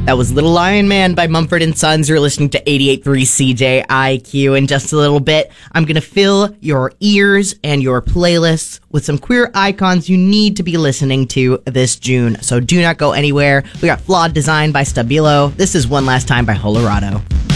That was Little Lion Man by Mumford & Sons. You're listening to 88.3 CJIQ. In just a little bit, I'm going to fill your ears and your playlists with some queer icons you need to be listening to this June. So do not go anywhere. We got Flawed Design by Stabilo. This is One Last Time by Holorado.